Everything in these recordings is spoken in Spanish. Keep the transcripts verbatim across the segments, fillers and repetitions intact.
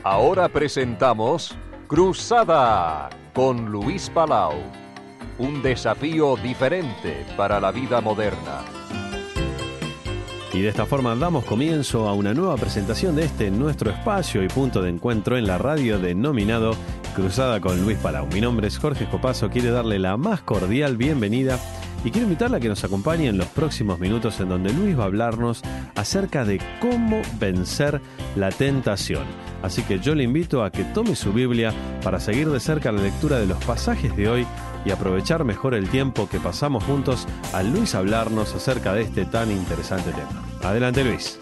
Ahora presentamos Cruzada con Luis Palau. Un desafío diferente para la vida moderna. Y de esta forma damos comienzo a una nueva presentación de este nuestro espacio y punto de encuentro en la radio denominado Cruzada con Luis Palau. Mi nombre es Jorge Escopazo, quiere darle la más cordial bienvenida y quiero invitarla a que nos acompañe en los próximos minutos en donde Luis va a hablarnos acerca de cómo vencer la tentación. Así que yo le invito a que tome su Biblia para seguir de cerca la lectura de los pasajes de hoy y aprovechar mejor el tiempo que pasamos juntos al Luis hablarnos acerca de este tan interesante tema. Adelante, Luis.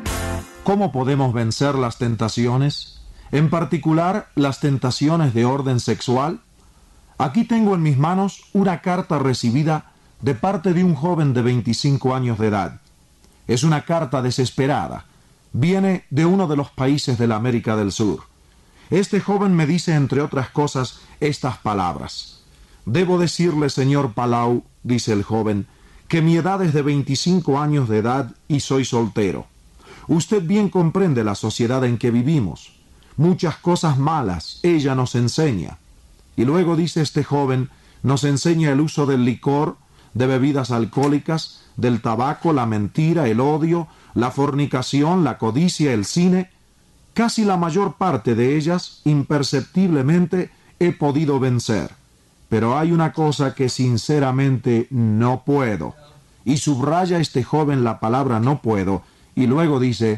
¿Cómo podemos vencer las tentaciones? En particular, las tentaciones de orden sexual. Aquí tengo en mis manos una carta recibida de parte de un joven de veinticinco años de edad. Es una carta desesperada. Viene de uno de los países de la América del Sur. Este joven me dice, entre otras cosas, estas palabras. Debo decirle, señor Palau, dice el joven, que mi edad es de veinticinco años de edad y soy soltero. Usted bien comprende la sociedad en que vivimos. Muchas cosas malas ella nos enseña. Y luego dice este joven, nos enseña el uso del licor, de bebidas alcohólicas, del tabaco, la mentira, el odio, la fornicación, la codicia, el cine. Casi la mayor parte de ellas, imperceptiblemente, he podido vencer. Pero hay una cosa que sinceramente no puedo. Y subraya este joven la palabra no puedo, y luego dice,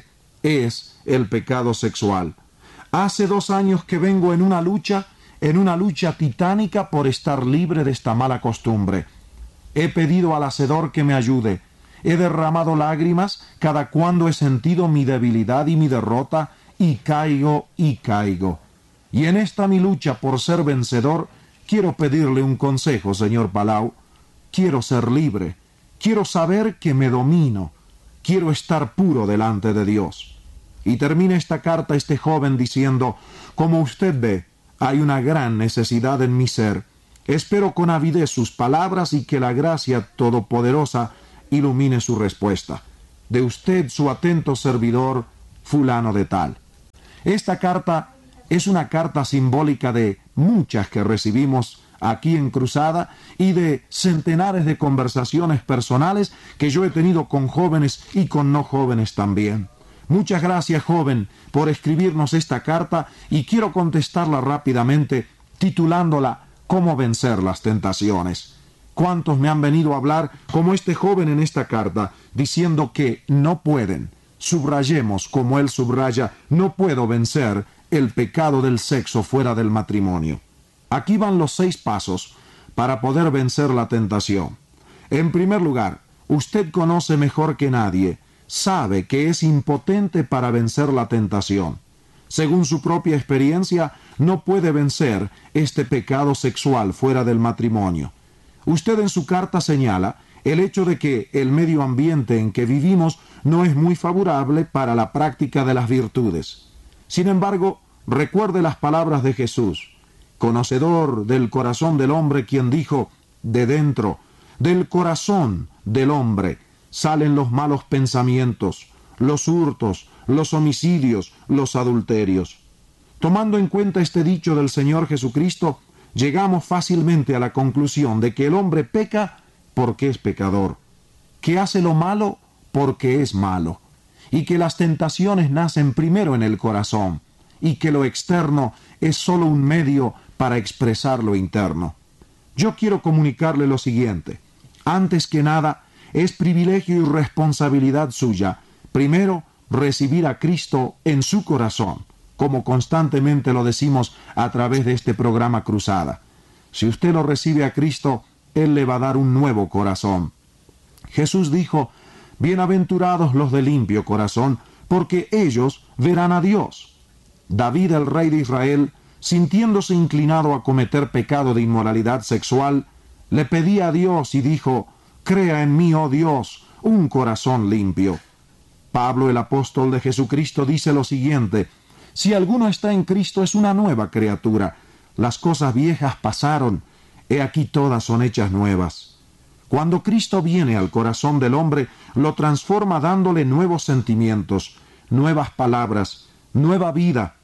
es el pecado sexual. Hace dos años que vengo en una lucha, en una lucha titánica por estar libre de esta mala costumbre. He pedido al Hacedor que me ayude. He derramado lágrimas cada cuando he sentido mi debilidad y mi derrota, y caigo y caigo. Y en esta mi lucha por ser vencedor, quiero pedirle un consejo, señor Palau. Quiero ser libre. Quiero saber que me domino. Quiero estar puro delante de Dios. Y termina esta carta este joven diciendo, como usted ve, hay una gran necesidad en mi ser. Espero con avidez sus palabras y que la gracia todopoderosa ilumine su respuesta. De usted, su atento servidor, fulano de tal. Esta carta es una carta simbólica de muchas que recibimos aquí en Cruzada y de centenares de conversaciones personales que yo he tenido con jóvenes y con no jóvenes también. Muchas gracias, joven, por escribirnos esta carta y quiero contestarla rápidamente titulándola ¿Cómo vencer las tentaciones? ¿Cuántos me han venido a hablar como este joven en esta carta, diciendo que no pueden? Subrayemos, como él subraya, no puedo vencer el pecado del sexo fuera del matrimonio. Aquí van los seis pasos para poder vencer la tentación. En primer lugar, usted conoce mejor que nadie, sabe que es impotente para vencer la tentación. Según su propia experiencia, no puede vencer este pecado sexual fuera del matrimonio. Usted en su carta señala el hecho de que el medio ambiente en que vivimos no es muy favorable para la práctica de las virtudes. Sin embargo, recuerde las palabras de Jesús, conocedor del corazón del hombre, quien dijo, de dentro, del corazón del hombre, salen los malos pensamientos, los hurtos, los homicidios, los adulterios. Tomando en cuenta este dicho del Señor Jesucristo, llegamos fácilmente a la conclusión de que el hombre peca porque es pecador, que hace lo malo porque es malo, y que las tentaciones nacen primero en el corazón, y que lo externo es solo un medio para expresar lo interno. Yo quiero comunicarle lo siguiente. Antes que nada, es privilegio y responsabilidad suya, primero, recibir a Cristo en su corazón, como constantemente lo decimos a través de este programa Cruzada. Si usted lo recibe a Cristo, Él le va a dar un nuevo corazón. Jesús dijo, bienaventurados los de limpio corazón, porque ellos verán a Dios. David, el rey de Israel, sintiéndose inclinado a cometer pecado de inmoralidad sexual, le pedía a Dios y dijo, crea en mí, oh Dios, un corazón limpio. Pablo, el apóstol de Jesucristo, dice lo siguiente, si alguno está en Cristo es una nueva criatura. Las cosas viejas pasaron, he aquí todas son hechas nuevas. Cuando Cristo viene al corazón del hombre, lo transforma dándole nuevos sentimientos, nuevas palabras, nueva vida.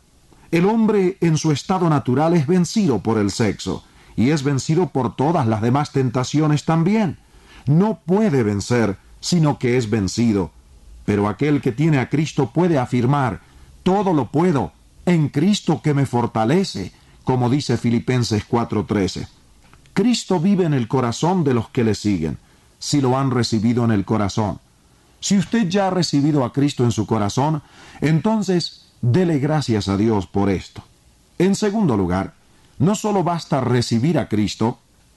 El hombre en su estado natural es vencido por el sexo y es vencido por todas las demás tentaciones también. No puede vencer, sino que es vencido. Pero aquel que tiene a Cristo puede afirmar: todo lo puedo en Cristo que me fortalece, como dice Filipenses cuatro trece. Cristo vive en el corazón de los que le siguen, si lo han recibido en el corazón. Si usted ya ha recibido a Cristo en su corazón, entonces dele gracias a Dios por esto. En segundo lugar, no solo basta recibir a Cristo.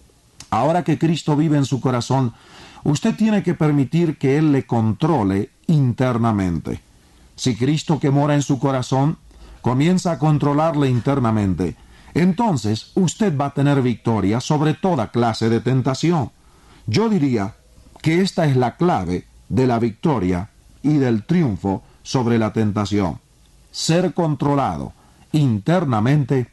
Ahora que Cristo vive en su corazón, usted tiene que permitir que Él le controle internamente. Si Cristo que mora en su corazón comienza a controlarle internamente, entonces usted va a tener victoria sobre toda clase de tentación. Yo diría que esta es la clave de la victoria y del triunfo sobre la tentación: ser controlado internamente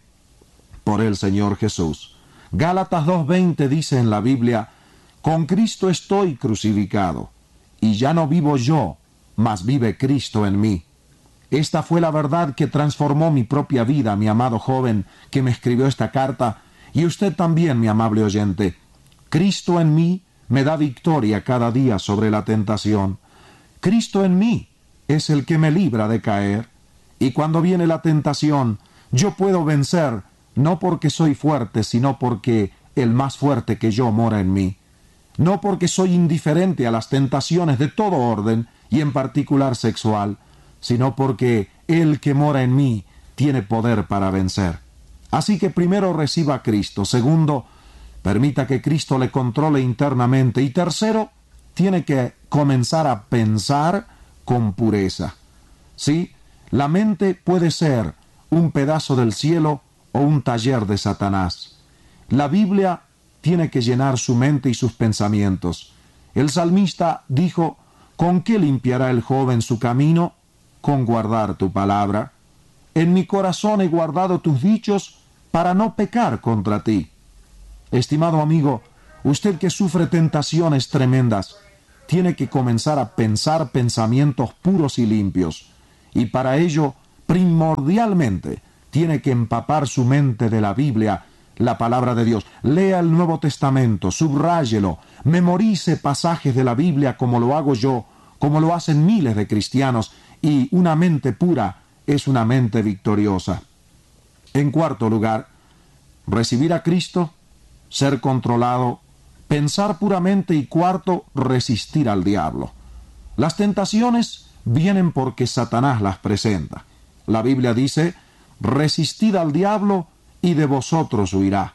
por el Señor Jesús. Gálatas dos veinte dice en la Biblia: con Cristo estoy crucificado, y ya no vivo yo, mas vive Cristo en mí. Esta fue la verdad que transformó mi propia vida, mi amado joven que me escribió esta carta, y usted también, mi amable oyente. Cristo en mí me da victoria cada día sobre la tentación. Cristo en mí es el que me libra de caer, y cuando viene la tentación, yo puedo vencer, no porque soy fuerte, sino porque el más fuerte que yo mora en mí. No porque soy indiferente a las tentaciones de todo orden, y en particular sexual, sino porque el que mora en mí tiene poder para vencer. Así que primero reciba a Cristo. Segundo, permita que Cristo le controle internamente. Y tercero, tiene que comenzar a pensar con pureza. Sí, la mente puede ser un pedazo del cielo o un taller de Satanás. La Biblia tiene que llenar su mente y sus pensamientos. El salmista dijo: ¿con qué limpiará el joven su camino? Con guardar tu palabra. En mi corazón he guardado tus dichos para no pecar contra ti. Estimado amigo, usted que sufre tentaciones tremendas, tiene que comenzar a pensar pensamientos puros y limpios. Y para ello, primordialmente, tiene que empapar su mente de la Biblia, la palabra de Dios. Lea el Nuevo Testamento, subráyelo, memorice pasajes de la Biblia como lo hago yo, como lo hacen miles de cristianos, y una mente pura es una mente victoriosa. En cuarto lugar, recibir a Cristo, ser controlado, pensar puramente, y cuarto, resistir al diablo. Las tentaciones vienen porque Satanás las presenta. La Biblia dice: resistid al diablo y de vosotros huirá.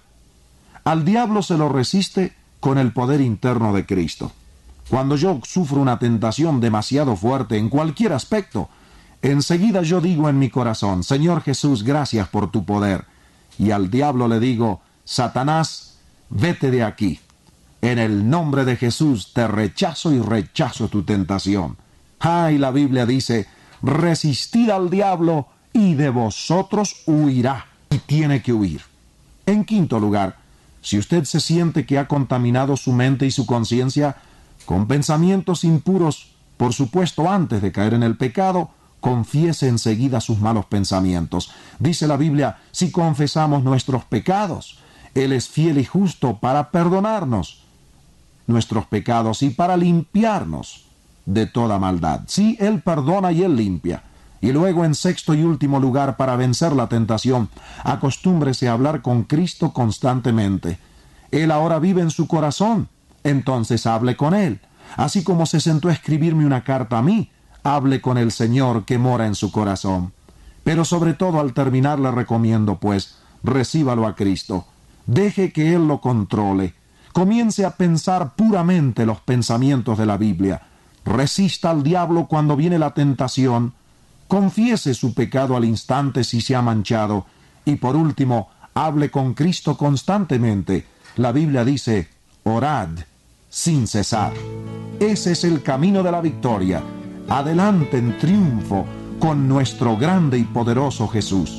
Al diablo se lo resiste con el poder interno de Cristo. Cuando yo sufro una tentación demasiado fuerte en cualquier aspecto, enseguida yo digo en mi corazón: Señor Jesús, gracias por tu poder. Y al diablo le digo: Satanás, vete de aquí. En el nombre de Jesús te rechazo y rechazo tu tentación. Ah, y la Biblia dice: resistid al diablo y de vosotros huirá. Y tiene que huir. En quinto lugar, si usted se siente que ha contaminado su mente y su conciencia con pensamientos impuros, por supuesto antes de caer en el pecado, confiese enseguida sus malos pensamientos. Dice la Biblia: si confesamos nuestros pecados, Él es fiel y justo para perdonarnos nuestros pecados y para limpiarnos de toda maldad. Sí, Él perdona y Él limpia. Y luego, en sexto y último lugar, para vencer la tentación, acostúmbrese a hablar con Cristo constantemente. Él ahora vive en su corazón, entonces hable con Él. Así como se sentó a escribirme una carta a mí, hable con el Señor que mora en su corazón. Pero sobre todo, al terminar, le recomiendo, pues, recíbalo a Cristo. Deje que Él lo controle. Comience a pensar puramente los pensamientos de la Biblia. Resista al diablo cuando viene la tentación. Confiese su pecado al instante si se ha manchado. Y por último, hable con Cristo constantemente. La Biblia dice: orad sin cesar. Ese es el camino de la victoria. Adelante en triunfo con nuestro grande y poderoso Jesús.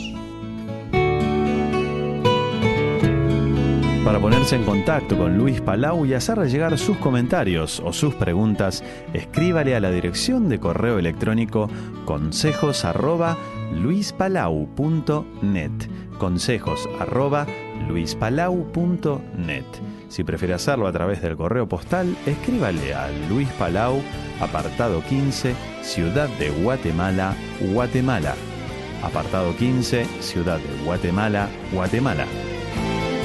Para ponerse en contacto con Luis Palau y hacerle llegar sus comentarios o sus preguntas, escríbale a la dirección de correo electrónico consejos arroba luispalau punto net. Consejos arroba luispalau punto net. Si prefiere hacerlo a través del correo postal, escríbale a Luis Palau, apartado quince, Ciudad de Guatemala, Guatemala. Apartado quince, Ciudad de Guatemala, Guatemala.